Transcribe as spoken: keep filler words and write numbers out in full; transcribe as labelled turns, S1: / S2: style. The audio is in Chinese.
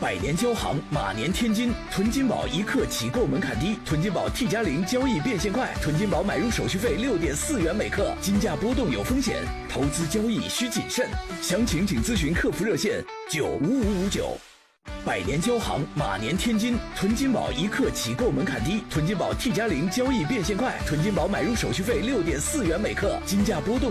S1: 百年交行，马年天金。囤金宝一克起购门槛低，囤金宝 T 加零交易变现快，囤金宝买入手续费六点四元每克，金价波动有风险，投资交易需谨慎。详情请咨询客服热线九五五五九。百年交行，马年天金。囤金宝一克起购门槛低，囤金宝 T 加零交易变现快，囤金宝买入手续费六点四元每克，金价波动